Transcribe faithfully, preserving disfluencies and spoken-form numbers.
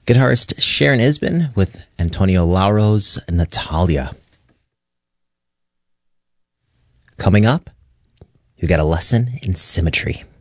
Guitarist Sharon Isbin with Antonio Lauro's Natalia. Coming up, you got a lesson in symmetry.